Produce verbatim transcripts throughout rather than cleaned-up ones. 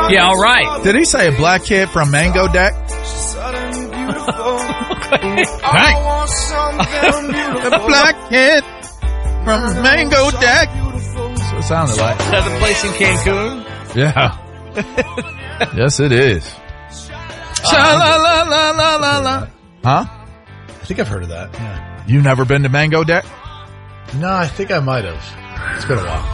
Yeah, all right. Did he say a black kid from Mango Deck? Right. The black kid from Mango Deck. That's what it sounded like. Is that the place in Cancun? Yeah. Yes, it is. Sha la la la la la la. Huh? I think I've heard of that. Yeah. You never been to Mango Deck? No, I think I might have. It's been a while.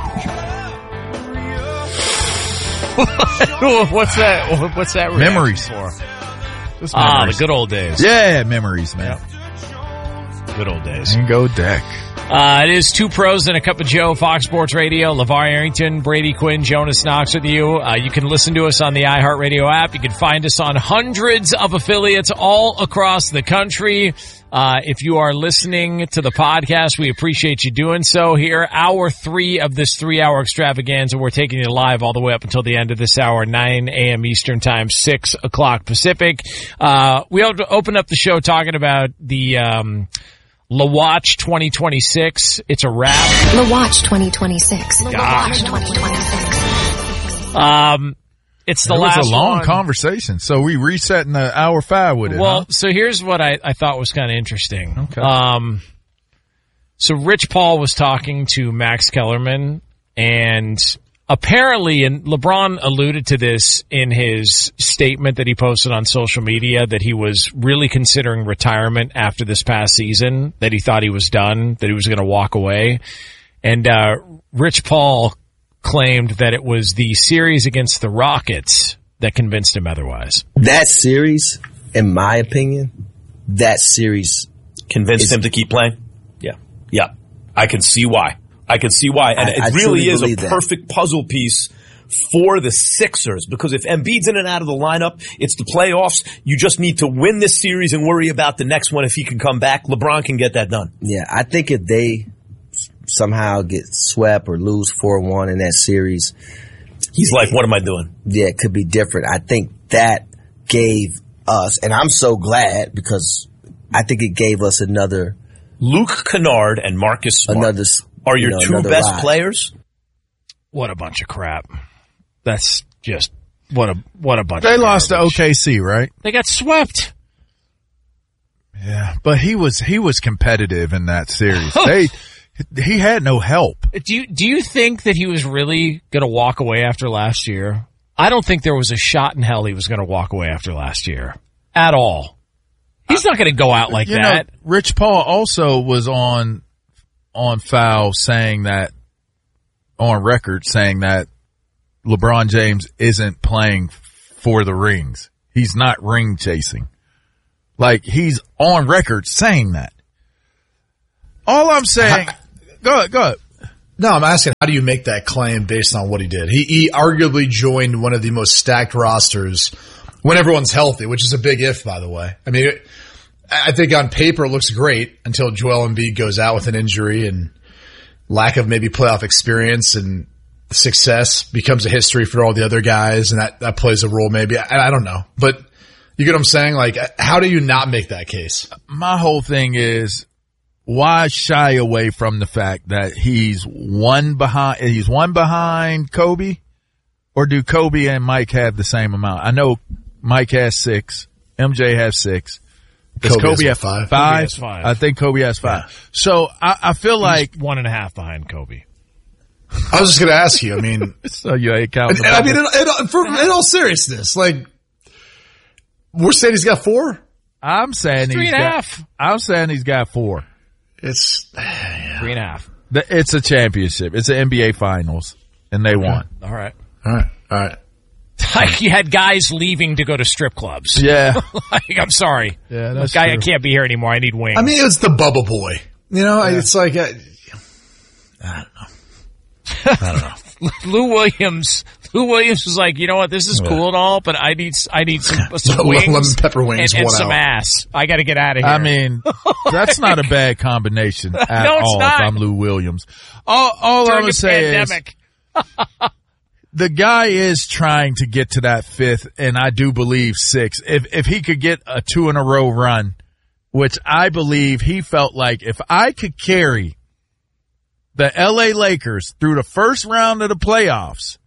What's that? What's that? Memories. For? Just Ah, memories. the good old days. Yeah, memories, man. Yep. Good old days. Mango Deck. Uh, it is Two Pros and a Cup of Joe, Fox Sports Radio. LeVar Arrington, Brady Quinn, Jonas Knox with you. Uh, you can listen to us on the iHeartRadio app. You can find us on hundreds of affiliates all across the country. Uh, if you are listening to the podcast, we appreciate you doing so here. Hour three of this three-hour extravaganza. We're taking you live all the way up until the end of this hour, nine a.m. Eastern Time, six o'clock Pacific. Uh, we open up the show talking about the um, La Watch twenty twenty-six. It's a wrap. La Watch twenty twenty-six. La Watch twenty twenty-six. Um, it's the it last was a long one. conversation, so we resetting the hour five with it. Well, huh? so here's what I, I thought was kind of interesting. Okay. Um, so Rich Paul was talking to Max Kellerman, and apparently, and LeBron alluded to this in his statement that he posted on social media, that he was really considering retirement after this past season, that he thought he was done, that he was going to walk away. And uh, Rich Paul claimed that it was the series against the Rockets that convinced him otherwise. That series, in my opinion, that series convinced is, him to keep playing. Yeah, yeah, I can see why. I can see why, and I, it I really is a that. perfect puzzle piece for the Sixers, because if Embiid's in and out of the lineup, it's the playoffs. You just need to win this series and worry about the next one. If he can come back, LeBron can get that done. Yeah, I think if they somehow get swept or lose four one in that series, he's like, what am I doing? Yeah, it could be different. I think that gave us, and I'm so glad, because I think it gave us another Luke Kennard and Marcus Smart another, are your you know, two best ride. players. What a bunch of crap. That's just what a what a bunch they of lost garbage. to O K C, right? They got swept. Yeah, but he was he was competitive in that series. they he had no help. Do you do you think that he was really going to walk away after last year? I don't think there was a shot in hell he was going to walk away after last year at all. He's not going to go out like you that. Know, Rich Paul also was on on foul saying that on record saying that LeBron James isn't playing for the rings. He's not ring chasing. Like, he's on record saying that. All I'm saying, I, go ahead, go ahead. No, I'm asking, how do you make that claim based on what he did? He, he arguably joined one of the most stacked rosters when everyone's healthy, which is a big if, by the way. I mean, it, I think on paper it looks great until Joel Embiid goes out with an injury and lack of maybe playoff experience, and success becomes a history for all the other guys, and that, that plays a role maybe. I, I don't know. But you get what I'm saying? Like, how do you not make that case? My whole thing is, why shy away from the fact that he's one behind, he's one behind Kobe? Or do Kobe and Mike have the same amount? I know Mike has six. M J has six. Does Kobe, Kobe has have five? Five? Kobe has five. I think Kobe has five. Yeah. So I, I feel He's like one and a half behind Kobe. I was just going to ask you. I mean, so you ain't counting. And, and I mean, in, in, for, in all seriousness, like, we're saying he's got four. I'm saying Three he's and a got, half. I'm saying he's got four. It's yeah. Three and a half. It's a championship. It's an N B A Finals, and they won. All right. All right. All right. Like, you had guys leaving to go to strip clubs. Yeah. Like, I'm sorry. Yeah, that's Look, I, I true. can't be here anymore. I need wings. I mean, it's the Bubble Boy. You know, yeah. It's like, I, I don't know. I don't know. Lou Williams. Lou Williams was like, you know what? This is cool and all, but I need I need some some wings, lemon pepper wings, and, and one some out. ass. I got to get out of here. I mean, that's not a bad combination at No, it's all. not. If I'm Lou Williams, all, all I'm during gonna the say pandemic. is the guy is trying to get to that fifth, and I do believe six. If if he could get a two in a row run, which I believe he felt like if I could carry the L A Lakers through the first round of the playoffs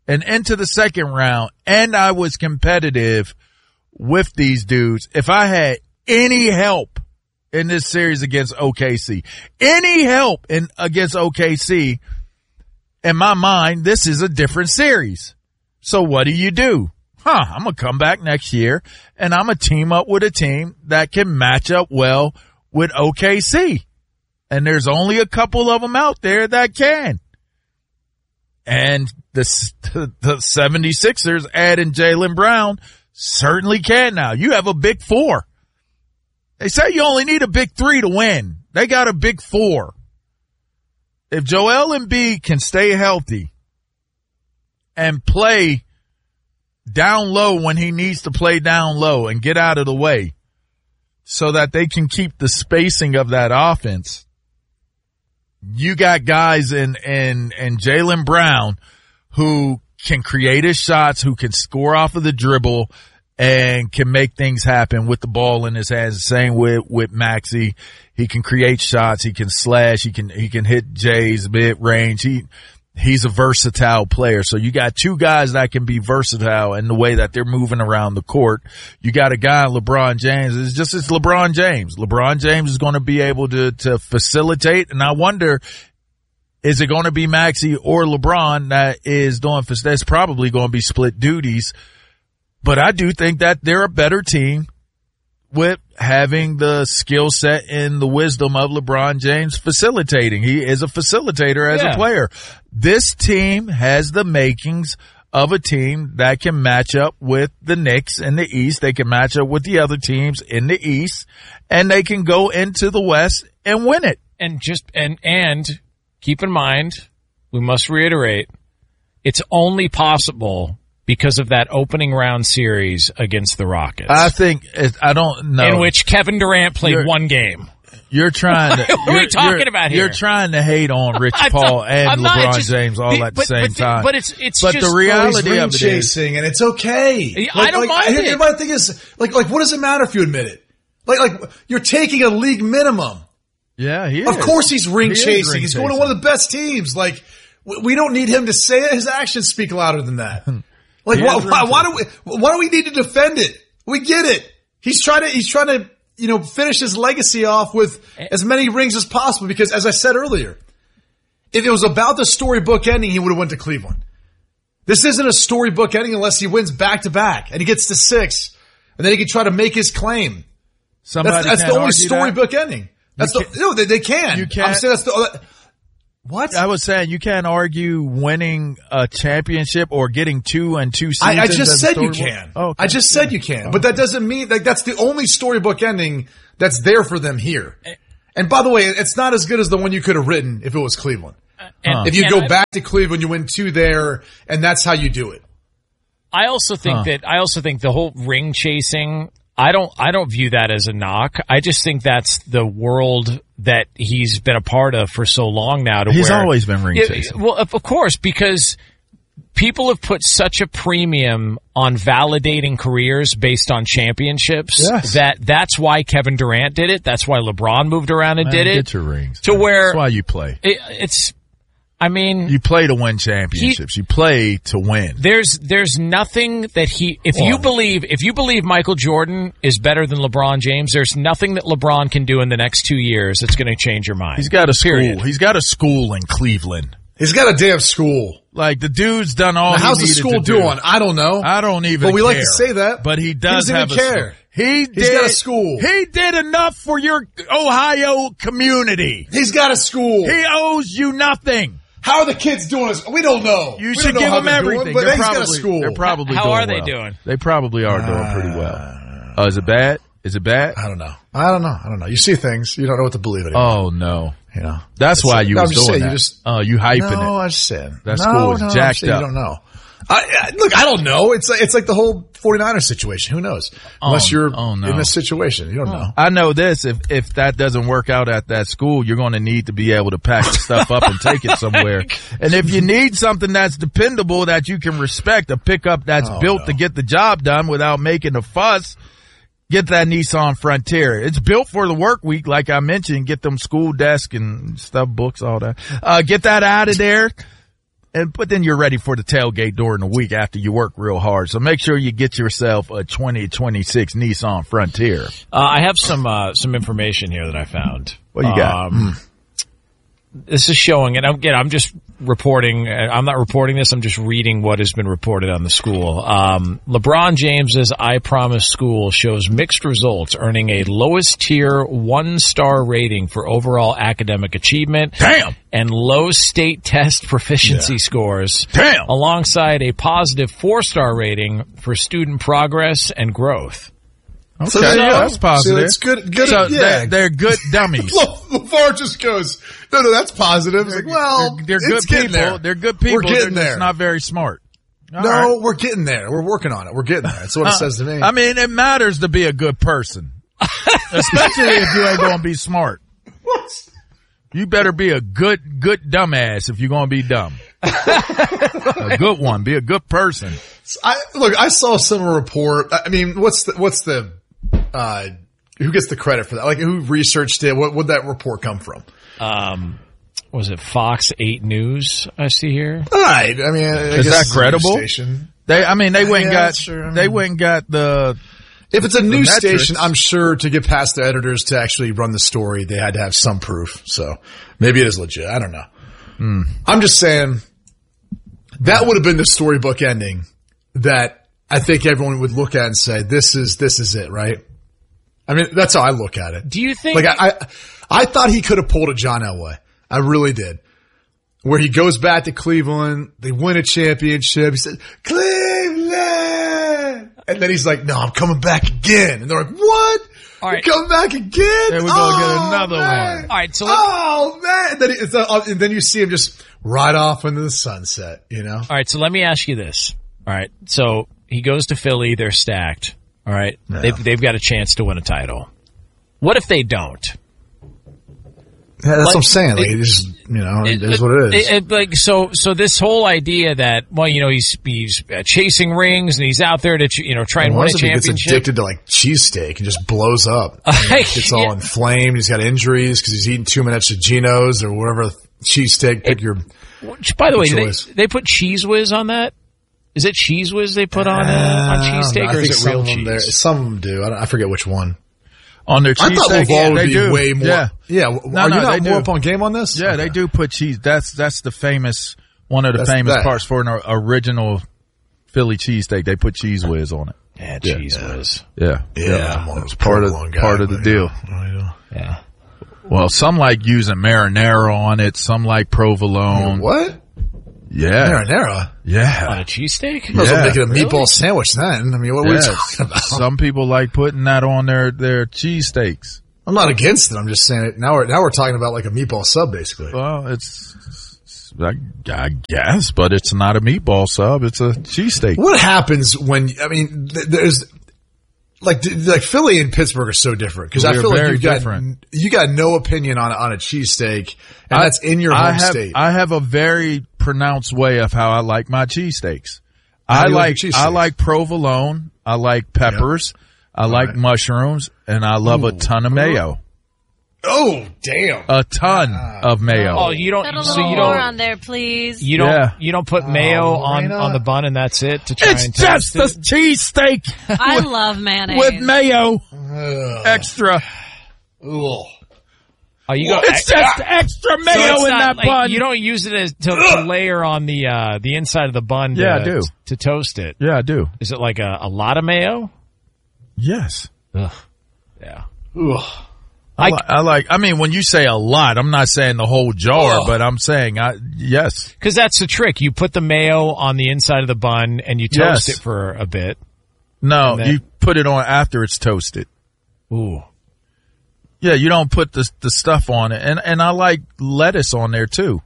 and into the second round, and I was competitive with these dudes, if I had any help in this series against O K C, any help in against O K C, in my mind, this is a different series. So what do you do? Huh, I'm going to come back next year and I'm going to team up with a team that can match up well with O K C. And there's only a couple of them out there that can. And the, the seventy-sixers adding Jaylen Brown certainly can now. You have a big four. They say you only need a big three to win. They got a big four. If Joel Embiid can stay healthy and play down low when he needs to play down low and get out of the way so that they can keep the spacing of that offense, you got guys in, in, in Jaylen Brown who can create his shots, who can score off of the dribble and can make things happen with the ball in his hands. Same with, with Maxey. He can create shots. He can slash. He can, he can hit J's mid range. He, he's a versatile player. So you got two guys that can be versatile in the way that they're moving around the court. You got a guy, LeBron James. It's just, it's LeBron James. LeBron James is going to be able to, to facilitate. And I wonder, is it going to be Maxey or LeBron that is doing, that's probably going to be split duties. But I do think that they're a better team with having the skill set and the wisdom of LeBron James facilitating. He is a facilitator as yeah. a player. This team has the makings of a team that can match up with the Knicks in the East. They can match up with the other teams in the East, and they can go into the West and win it. And just, and, and keep in mind, we must reiterate, it's only possible because of that opening round series against the Rockets. I think, it, I don't know. In which Kevin Durant played You're, one game. You're trying to, what are we talking about here? You're trying to hate on Rich Paul and I'm LeBron not, just, James all the, at but, the same but, time. But it's, it's but just. the reality oh, of it chasing, is, and it's okay. I don't like, mind like, it. My thing is, like, like, what does it matter if you admit it? Like, like, you're taking a league minimum. Yeah, he is. Of course he's ring he chasing. Ring he's chasing. going to one of the best teams. Like, we don't need him to say it. His actions speak louder than that. Like, why, why, why do we, why do we need to defend it? We get it. He's trying to, he's trying to, you know, finish his legacy off with as many rings as possible because, as I said earlier, if it was about the storybook ending, he would have went to Cleveland. This isn't a storybook ending unless he wins back to back and he gets to six and then he can try to make his claim. Somebody that's that's can't the only argue storybook that? ending. That's the, no, they, they can. You can't. I'm saying that's the, uh, what? I was saying you can't argue winning a championship or getting two and two seasons. I, I just said you storybook. can. Oh, okay. I just said you can. Oh. But that doesn't mean, like, that's the only storybook ending that's there for them here. And by the way, it's not as good as the one you could have written if it was Cleveland. And, if you and go I, back to Cleveland, you win two there, and that's how you do it. I also think Huh. that, I also think the whole ring chasing, I don't, I don't view that as a knock. I just think that's the world that he's been a part of for so long now. To He's where, always been ring chasing. Well, of course, because people have put such a premium on validating careers based on championships Yes. that that's why Kevin Durant did it. That's why LeBron moved around and Man, did it. Get your rings. To man. where That's why you play. It, it's, I mean, You play to win championships. He, you play to win. There's there's nothing that he if you believe if you believe Michael Jordan is better than LeBron James, there's nothing that LeBron can do in the next two years that's going to change your mind. He's got a school. Period. He's got a school in Cleveland. He's got a damn school. Like the dude's done all. Now, he how's the needed school to do. doing? I don't know. I don't even. But we care. like to say that. But he does he doesn't have even a care. school. He did, He's got a school. He did enough for your Ohio community. He's got a school. He owes you nothing. How are the kids doing this? We don't know. You we should don't know give how them they're everything. Doing, but they're he's probably, got a school. They're probably How doing are they well. doing? They probably are doing pretty well. Uh, is it bad? Is it bad? I don't know. I don't know. I don't know. You see things. You don't know what to believe anymore. Oh no. You know. That's why you no, was I'm just doing saying, that. You just, Oh, you hyping no, it. I just said. That no, school is no, jacked saying up. You don't know. I, I, look, I don't know. It's like, it's like the whole 49ers situation. Who knows? Unless Oh, you're oh, no. in this situation. You don't know. I know this. If if that doesn't work out at that school, you're going to need to be able to pack the stuff up and take it somewhere. And if you need something that's dependable, that you can respect, a pickup that's Oh, built no. to get the job done without making a fuss, get that Nissan Frontier. It's built for the work week, like I mentioned. Get them school desk and stuff, books, all that. Uh, get that out of there. And but then you're ready for the tailgate during the week after you work real hard. So make sure you get yourself a twenty twenty-six Nissan Frontier. Uh, I have some uh, some information here that I found. What you got? Um, This is showing, and again, I'm just reporting. I'm not reporting this. I'm just reading what has been reported on the school. Um, LeBron James's I Promise school shows mixed results, earning a lowest tier one star rating for overall academic achievement. Damn. And low state test proficiency yeah. scores. Damn. Alongside a positive four star rating for student progress and growth. Okay, so, yeah, that's positive. So it's good. Good. So yeah. they're, they're good dummies. LeVar just goes, no, no, that's positive. It's like, well, they're, they're good people. There. They're good people. We're getting they're there. Not very smart. All no, right. we're getting there. We're working on it. We're getting there. That's what it says to me. I mean, it matters to be a good person, especially if you ain't going to be smart. What? You better be a good, good dumbass if you're going to be dumb. A good one. Be a good person. I, look, I saw a similar report. I mean, what's the, what's the, uh, who gets the credit for that? Like, who researched it? What would that report come from? Um, was it Fox eight News I see here? All right. I mean, I is that credible? They, I mean, they went and yeah, got, sure. they went and got the, if it's a news metrics. station, I'm sure to get past the editors to actually run the story, they had to have some proof. So maybe it is legit. I don't know. Mm. I'm just saying that would have been the storybook ending that I think everyone would look at and say, this is, this is it, right? I mean, that's how I look at it. Do you think? Like, I, I, I thought he could have pulled a John Elway. I really did. Where he goes back to Cleveland, they win a championship. He said, Cleveland! And then he's like, no, I'm coming back again. And they're like, what? All right. You're coming back again? Then we're oh, going to get another man. one. All right. So, oh, man. And then, it's, uh, and then you see him just ride off into the sunset, you know? all right. So let me ask you this. All right. So he goes to Philly. They're stacked. All right. No. They've, they've got a chance to win a title. What if they don't? Yeah, that's Like, what I'm saying. Like, it- it just, you know, it, It- is what it is. it- it- like so, so this whole idea that well, you know, he's he's uh, chasing rings and he's out there to ch- you know try and What win a if he gets championship. addicted to like cheesesteak and just blows up? You know, gets all Yeah. inflamed. He's got injuries because he's eating too many extra Geno's or whatever cheesesteak. Pick your. Which, by the way, they, choice. they put Cheese Whiz on that. Is it Cheese Whiz they put on uh, on I don't cheesesteak, know. I or think is it some real of them cheese? there- Some of them do. I, don't, I forget which one. on their I thought cheesesteak. LeVar Yeah, would they be do. way more. Yeah. Yeah. No, Are no, you not they more do. up on game on this? Yeah, Okay. they do put cheese. That's that's the famous one of the That's famous that. parts for an original Philly cheesesteak. They put cheese whiz on it. Yeah, Cheese Whiz. Yeah, Yeah, I'm one of It's those part of provolone guys, part of the but, deal. yeah. Yeah. Well, some like using marinara on it. Some like provolone. What? Yeah, Marinara? On yeah. a cheesesteak? Might as well Yeah. make it a meatball Really? sandwich then. I mean, what are Yes. we talking about? Some people like putting that on their their cheesesteaks. I'm not against it. I'm just saying it. Now we're, now we're talking about like a meatball sub, basically. Well, it's, it's I, I guess, but it's not a meatball sub. It's a cheesesteak. What happens when, I mean, th- there's, like, th- like Philly and Pittsburgh are so different because I We're feel like very you got, different. you got no opinion on, on a cheesesteak and I- that's in your home I have, state. I have a very pronounced way of how I like my cheesesteaks. How I do you like like, your I cheesesteaks? like provolone. I like peppers. I like right. mushrooms, and I love a ton of mayo. oh, damn. A ton of mayo. Oh, you don't. Put a So little you more don't. on there, please. You don't. Yeah. You don't put mayo on Lorena. on the bun, and that's it to try it's and just toast a it? cheesesteak I love mayonnaise. with mayo Ugh. extra. Ugh. Oh, you go. It's just extra So mayo it's in not that like- bun. You don't use it as to, to layer on the uh, the inside of the bun. To, Yeah, I do. to toast it. Yeah, I do. Is it like a, a lot of mayo? Yes. Ugh. Yeah. Ugh. I, I- li- I like, I mean, when you say a lot, I'm not saying the whole jar, Oh. but I'm saying, I, yes. Because that's the trick. You put the mayo on the inside of the bun and you toast Yes. it for a bit. No, And then- you put it on after it's toasted. Ooh. Yeah, you don't put the the stuff on it. And and I like lettuce on there too.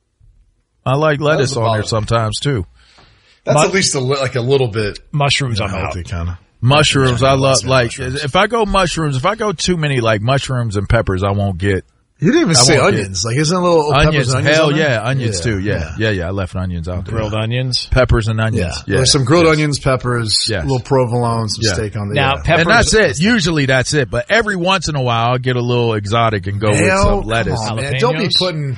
I like lettuce doesn't on there bother me. sometimes too. That's Mu- at least a li- like a little bit Mushrooms, I'm out. healthy, kind of. Mushrooms, I love, Yeah, like, mushrooms. if I go mushrooms, if I go too many, like, mushrooms and peppers, I won't get. You didn't even I say won't get- onions. Like, isn't it a little peppers Onions, and onions hell on there? yeah, onions too, yeah. Yeah, yeah, I left onions out there. Grilled onions. Peppers and Yeah. onions, yeah. There's some grilled Yes. onions, peppers, Yes. a little provolone, some Yeah. steak on the Now, yeah. peppers. And that's it. Usually that's it. But every once in a while, I'll get a little exotic and go with Mayo? some lettuce. Come on, man. Don't be Jalapenos? putting,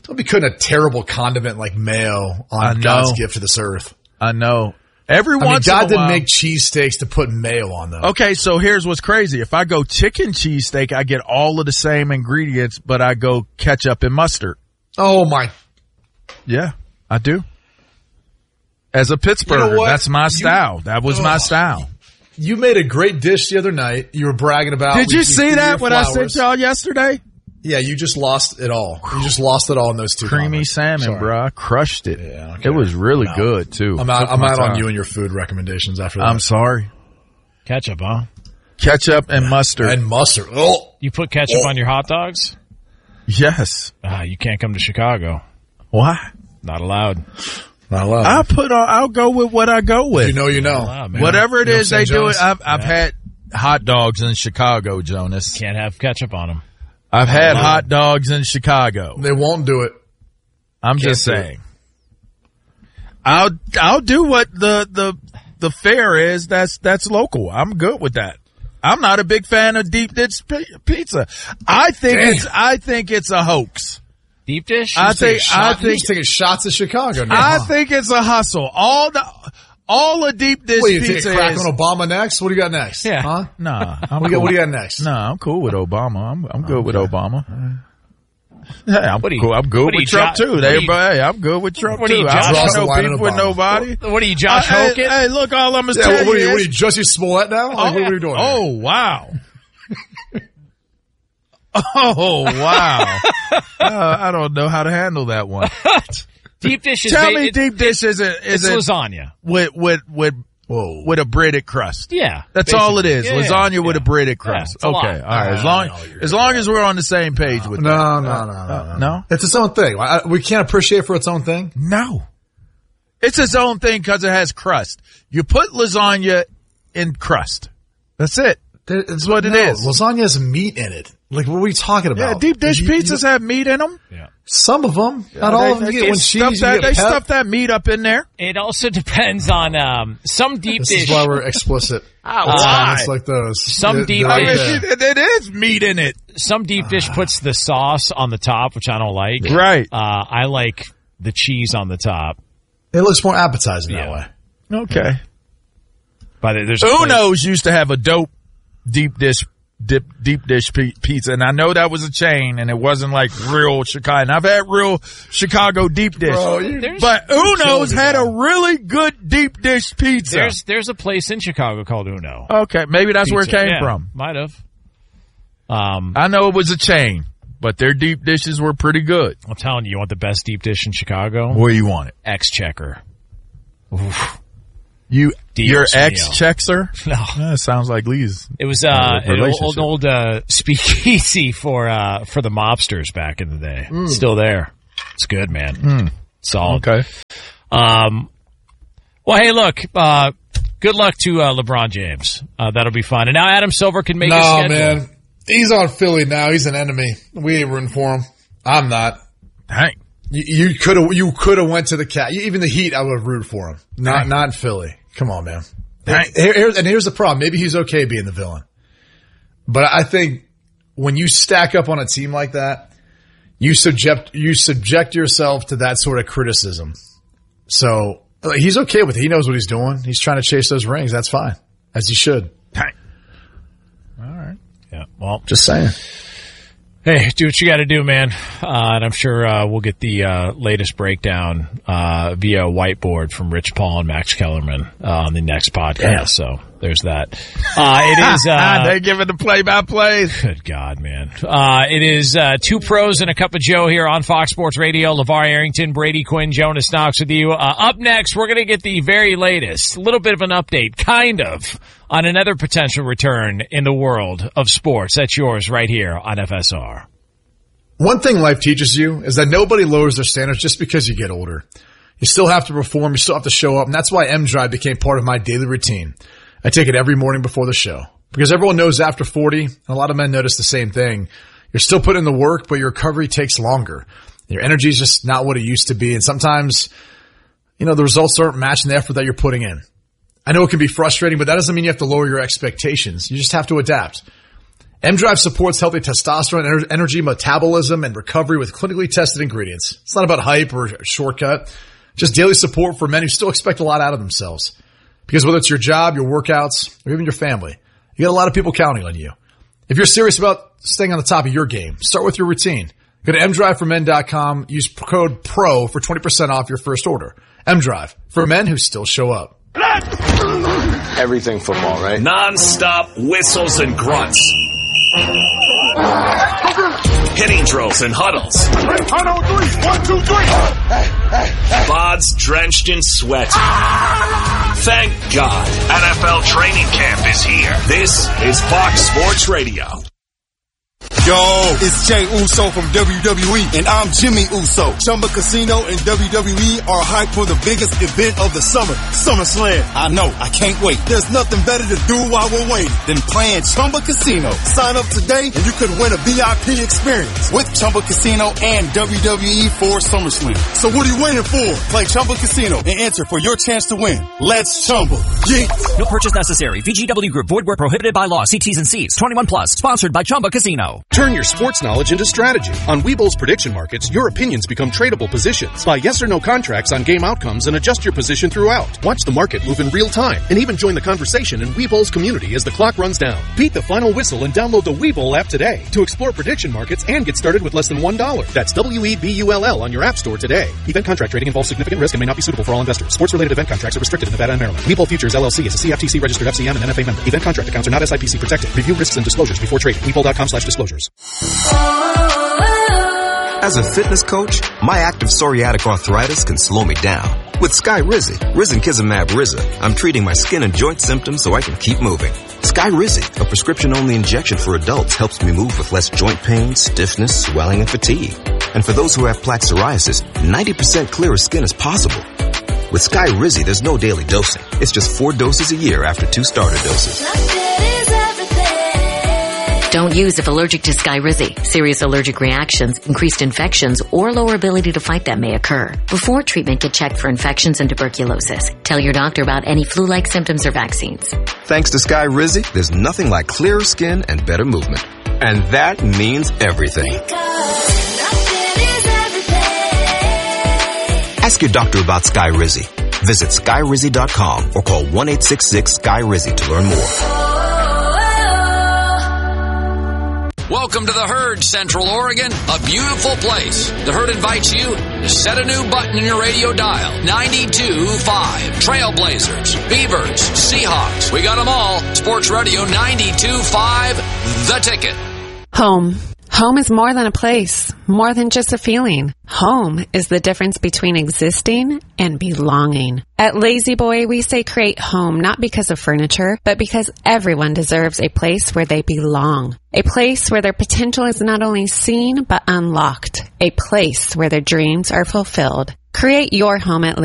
Don't be putting a terrible condiment like mayo I on know. God's gift to this earth. I know. Every I mean, once God in a didn't while. make cheesesteaks to put mayo on them. Okay, so here's what's crazy. If I go chicken cheesesteak, I get all of the same ingredients, but I go ketchup and mustard. Oh my! Yeah, I do. As a Pittsburgher, You know what? that's my You- style. That was my Ugh. style. You made a great dish the other night. You were bragging about. Did we- you we see threw that your what I flowers. sent y'all yesterday? Yeah, you just lost it all. You just lost it all in those two. Creamy comments. salmon, Sorry. bro. I crushed it. Yeah, okay. It was really No. good too. I'm out. Took I'm my out on time. you and your food recommendations after that. I'm sorry. Ketchup, huh? Ketchup and mustard. And mustard. Oh, You put ketchup on your hot dogs? Yes. Ah, you can't come to Chicago. Why? Not allowed. not allowed. I'll put on. I'll go with what I go with. you know, you know. allowed, man. Whatever it You know is what I'm they saying, do it. Jonas? I've, I've had hot dogs in Chicago, Jonas. Can't have ketchup on them. I've had hot dogs in Chicago. They won't do it. I'm just do it. saying. I'll I'll do what the the the fare is. That's that's local. I'm good with that. I'm not a big fan of deep dish pi- pizza. I think Damn. it's I think it's a hoax. Deep dish? I Take a think shot- I you're think just taking shots of Chicago now. I huh? think it's a hustle. All the all the deep dish What, you take pizza a crack is. on Obama next? What do you got next? Yeah. Huh? Nah, I'm What do you got, cool. what do you got next? Nah, I'm cool with Obama. I'm I'm good with Obama. Hey, I'm What are you- cool. I'm good what are with you, Trump Jo- too. what They, are you- hey, I'm good with Trump what are too. you, I Josh? don't Draws the got no line on beef with Obama. nobody. What are you, Josh Uh, hey, Hogan? hey, look, all I'm gonna Yeah, tell what, you are you, what are is, you, Jussie Smollett now? Like, what are you doing? oh here? wow, oh wow. uh, I don't know how to handle that one. Deep dish is Tell ba- me, it- deep dish isn't it's isn't lasagna. with with with Whoa. with a breaded crust. Yeah. That's all it is. basically. Yeah, Lasagna yeah, with yeah. a breaded Yeah, crust. it's a lot. Okay, all right. As Uh, long no, you're as long as we're on the same page with that. No, no, no, no, no. no? It's its own thing. I, we can't appreciate it for its own thing. No. It's its own thing because it has crust. You put lasagna in crust. That's it. That's what it is. Lasagna has meat in it. Like, what are we talking Yeah, about? deep dish You- pizzas you- have meat in them. Some of them. Not all they, of them. They, You get one stuff cheese. You that, get they pep. stuff that meat up in there. It also depends on um, some deep This dish. is why we're explicit. Ah, It's why? comments like those. Some They're- deep they're I right mean, there. it, it is meat in it. Some deep dish puts the sauce on the top, which I don't like. Right. Uh, I like the cheese on the top. It looks more appetizing Yeah. that way. Okay. But there's a place- Uno's used to have a dope deep dish dip, deep dish pi- pizza, and I know that was a chain, and it wasn't like real Chicago. And I've had real Chicago deep dish, There's- but Uno's killing me had a now. really good deep dish pizza. There's there's a place in Chicago called Uno. Okay, maybe that's where it Pizza. came Yeah, from. Might have. Um, I know it was a chain, but their deep dishes were pretty good. I'm telling you, you want the best deep dish in Chicago? Where you want it? Exchequer. You, Dios your mio. ex checks her? No. That sounds like Lee's. It was uh, Uh, an old, relationship. old uh, speakeasy for uh, for the mobsters back in the day. Still there. It's good, man. Solid. Okay. Um, well, hey, look. Uh, good luck to uh, LeBron James. Uh, that'll be fun. And now Adam Silver can make his No, schedule. man. He's on Philly now. He's an enemy. We ain't rooting for him. I'm not. Dang. You, you could have. You could have went to the cat. Even the Heat, I would have rooted for him. Not not in Philly. Come on, man. Dang. Here, here- and here's the problem. Maybe he's okay being the villain, but I think when you stack up on a team like that, you subject you subject yourself to that sort of criticism. So like, he's okay with it. He knows what he's doing. He's trying to chase those rings. That's fine, as he should. Dang. Yeah. Well, Just saying. hey, do what you got to do, man. Uh, and I'm sure uh, we'll get the uh, latest breakdown uh, via whiteboard from Rich Paul and Max Kellerman uh, on the next podcast. Yeah. So there's that. Uh, it is. Uh, they giving the play by plays. Good God, man. Uh, it is uh, two pros and a cup of Joe here on Fox Sports Radio. LeVar Arrington, Brady Quinn, Jonas Knox with you. Uh, up next, we're going to get the very latest, a little bit of an update, kind of, on another potential return in the world of sports. That's yours right here on F S R. One thing life teaches you is that nobody lowers their standards just because you get older. You still have to perform. You still have to show up. And that's why M-Drive became part of my daily routine. I take it every morning before the show because everyone knows after forty, and a lot of men notice the same thing. You're still putting in the work, but your recovery takes longer. Your energy is just not what it used to be. And sometimes, you know, the results aren't matching the effort that you're putting in. I know it can be frustrating, but that doesn't mean you have to lower your expectations. You just have to adapt. M-Drive supports healthy testosterone, ener- energy, metabolism, and recovery with clinically tested ingredients. It's not about hype or a shortcut, just daily support for men who still expect a lot out of themselves. Because whether it's your job, your workouts, or even your family, you got a lot of people counting on you. If you're serious about staying on the top of your game, start with your routine. Go to m drive for men dot com, use code PRO for twenty percent off your first order. M-Drive, for men who still show up. Everything football, right? Non-stop whistles and grunts. Hitting drills and huddles. Huddle three, one, two, three. Bods drenched in sweat. Thank God, N F L training camp is here. This is Fox Sports Radio. Yo, it's Jay Uso from W W E, and I'm Jimmy Uso. Chumba Casino and W W E are hyped for the biggest event of the summer, SummerSlam. I know, I can't wait. There's nothing better to do while we're waiting than playing Chumba Casino. Sign up today and you could win a V I P experience with Chumba Casino and W W E for SummerSlam. So what are you waiting for? Play Chumba Casino and enter for your chance to win. Let's Chumba. Yeah. No purchase necessary. V G W Group. Void where prohibited by law. See T's and C's. twenty-one plus. Sponsored by Chumba Casino. Turn your sports knowledge into strategy. On Webull's prediction markets, your opinions become tradable positions. Buy yes or no contracts on game outcomes and adjust your position throughout. Watch the market move in real time and even join the conversation in Webull's community as the clock runs down. Beat the final whistle and download the Webull app today to explore prediction markets and get started with less than one dollar. That's W E B U L L on your app store today. Event contract trading involves significant risk and may not be suitable for all investors. Sports-related event contracts are restricted in Nevada and Maryland. Webull Futures L L C is a C F T C registered F C M and N F A member. Event contract accounts are not S I P C protected. Review risks and disclosures before trading. Webull dot com slash disclosures. As a fitness coach, my active psoriatic arthritis can slow me down. With Skyrizi, Risankizumab Riza, I'm treating my skin and joint symptoms so I can keep moving. Skyrizi, a prescription-only injection for adults, helps me move with less joint pain, stiffness, swelling, and fatigue. And for those who have plaque psoriasis, ninety percent clearer skin is possible. With Skyrizi, there's no daily dosing. It's just four doses a year after two starter doses. Don't use if allergic to Skyrizi. Serious allergic reactions, increased infections, or lower ability to fight them may occur. Before treatment, get checked for infections and tuberculosis. Tell your doctor about any flu-like symptoms or vaccines. Thanks to Skyrizi, there's nothing like clearer skin and better movement. And that means everything. Ask your doctor about Skyrizi. Visit Skyrizi dot com or call one eight six six Skyrizi to learn more. Welcome to the Herd, Central Oregon, a beautiful place. The Herd invites you to set a new button in your radio dial. ninety-two point five. Trailblazers, Beavers, Seahawks. We got them all. Sports Radio ninety-two point five, The Ticket. Home. Home is more than a place, more than just a feeling. Home is the difference between existing and belonging. At Lazy Boy, we say create home not because of furniture, but because everyone deserves a place where they belong. A place where their potential is not only seen, but unlocked. A place where their dreams are fulfilled. Create your home at